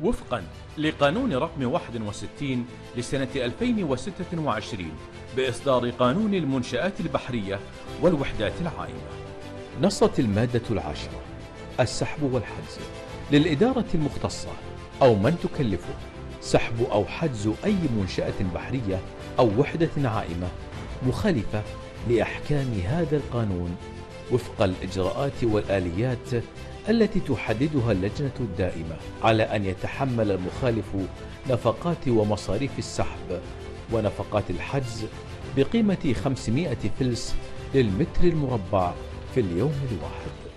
وفقا لقانون رقم 61 لسنة 2026 بإصدار قانون المنشآت البحرية والوحدات العائمة. نصت المادة 10: السحب والحجز للإدارة المختصة أو من تكلفه سحب أو حجز أي منشأة بحرية أو وحدة عائمة مخالفة لأحكام هذا القانون وفق الإجراءات والآليات التي تحددها اللجنة الدائمة، على أن يتحمل المخالف نفقات ومصاريف السحب ونفقات الحجز بقيمة 500 فلس للمتر المربع في اليوم الواحد.